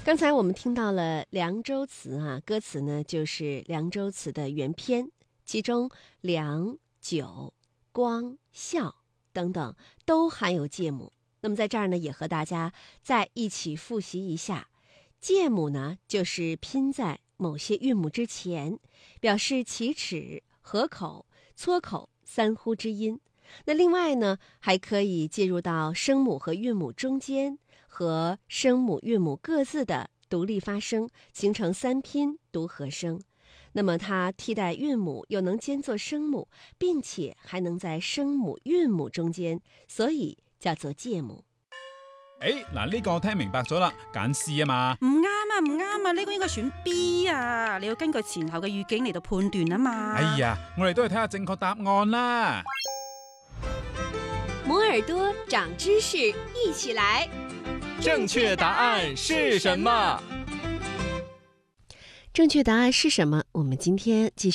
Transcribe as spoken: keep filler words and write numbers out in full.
刚才我们听到了凉州词啊，歌词呢就是凉州词的原篇，其中凉、酒、光、笑等等都含有介母。那么在这儿呢，也和大家再一起复习一下，介母呢就是拼在某些韵母之前，表示起齿、合口、撮口、三呼之音。那另外呢，还可以介入到声母和韵母中间，和声母、韵母各自的独立发声，形成三拼读和声。那么它替代韵母，又能兼作声母，并且还能在声母、韵母中間，所以叫做介母。 誒，嗱呢個我聽明白咗啦，揀 C 啊嘛。 唔啱啊，唔啱啊，呢個應該選 B 啊，你要根據前後嘅語境嚟到判斷啊嘛。 哎呀，我哋都係睇下正確答案啦。 摩耳朵長知識，一起來！ 正確答案是什麼？ 正確答案是什麼？我們今天繼續